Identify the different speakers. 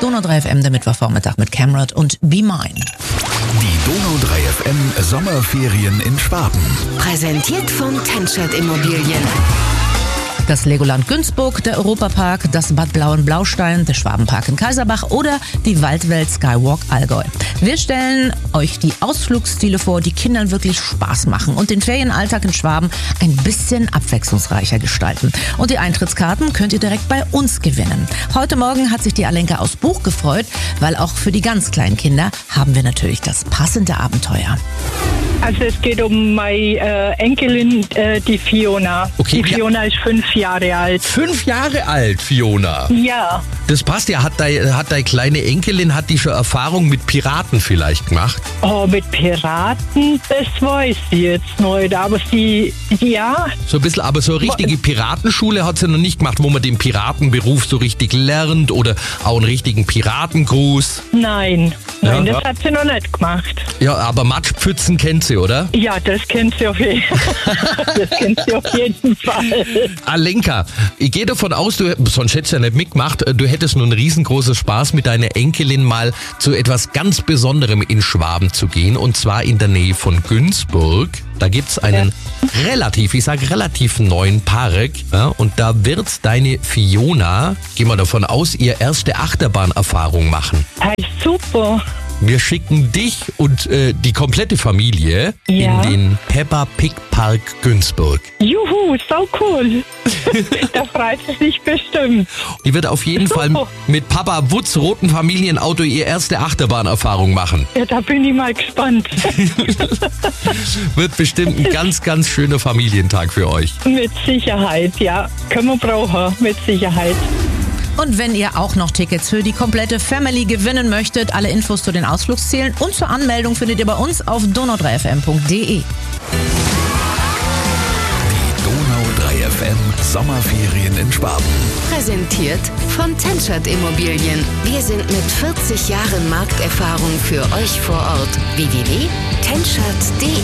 Speaker 1: Donau 3 FM, der Mittwochvormittag mit Camrad und Be Mine.
Speaker 2: Die Donau 3 FM Sommerferien in Schwaben.
Speaker 3: Präsentiert von Tenschert Immobilien.
Speaker 1: Das Legoland Günzburg, der Europapark, das Bad Blauen-Blaustein, der Schwabenpark in Kaiserbach oder die Waldwelt Skywalk Allgäu. Wir stellen euch die Ausflugsziele vor, die Kindern wirklich Spaß machen und den Ferienalltag in Schwaben ein bisschen abwechslungsreicher gestalten. Und die Eintrittskarten könnt ihr direkt bei uns gewinnen. Heute Morgen hat sich die Alenka aus Buch gefreut, weil auch für die ganz kleinen Kinder haben wir natürlich das passende Abenteuer.
Speaker 4: Also es geht um meine Enkelin, die Fiona.
Speaker 5: Okay,
Speaker 4: Die Fiona ist 5 Jahre alt.
Speaker 5: 5 Jahre alt, Fiona.
Speaker 4: Ja,
Speaker 5: Das passt ja. Hat deine kleine Enkelin, hat die schon Erfahrung mit Piraten vielleicht gemacht?
Speaker 4: oh, mit Piraten, das weiß sie jetzt nicht. Aber sie, ja,
Speaker 5: So ein bisschen, aber so eine richtige Piratenschule hat sie noch nicht gemacht, wo man den Piratenberuf so richtig lernt oder auch einen richtigen Piratengruß.
Speaker 4: nein,
Speaker 5: Ja.
Speaker 4: das hat sie noch nicht gemacht.
Speaker 5: Ja, aber Matschpfützen kennt sie, oder?
Speaker 4: Ja, das kennt sie auf jeden Fall.
Speaker 5: Alenka, ich gehe davon aus, sonst hättest du ja nicht mitgemacht, du hättest nun riesengroßen Spaß mit deiner Enkelin mal zu etwas ganz Besonderem in Schwaben zu gehen, und zwar in der Nähe von Günzburg. Da gibt's einen relativ neuen Park, ja, und da wird deine Fiona, gehen wir davon aus, ihr erste Achterbahnerfahrung machen.
Speaker 4: Hey, super.
Speaker 5: Wir schicken dich und die komplette Familie
Speaker 4: Ja.
Speaker 5: in den Peppa Pig Park Günzburg.
Speaker 4: Juhu, so cool. Da freut sie sich bestimmt.
Speaker 5: Die wird auf jeden Fall mit Papa Wutz roten Familienauto ihre erste Achterbahnerfahrung machen.
Speaker 4: Ja, da bin ich mal gespannt.
Speaker 5: Wird bestimmt ein ganz schöner Familientag für euch.
Speaker 4: Mit Sicherheit, ja. Können wir brauchen, mit Sicherheit.
Speaker 1: Und wenn ihr auch noch Tickets für die komplette Family gewinnen möchtet, alle Infos zu den Ausflugszielen und zur Anmeldung findet ihr bei uns auf donau3fm.de.
Speaker 2: Donau 3 FM Sommerferien in Schwaben.
Speaker 3: Präsentiert von Tenschert Immobilien. Wir sind mit 40 Jahren Markterfahrung für euch vor Ort. www.tenschert.de